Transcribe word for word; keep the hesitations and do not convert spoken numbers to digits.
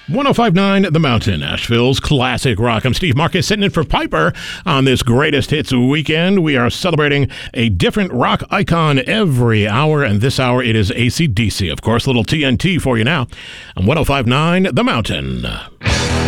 one oh five point nine The Mountain, Asheville's classic rock. I'm Steve Marcus, sitting in for Piper on this greatest hits weekend. We are celebrating a different rock icon every hour, and this hour it is A C D C. Of course, little T N T for you now on one oh five point nine The Mountain.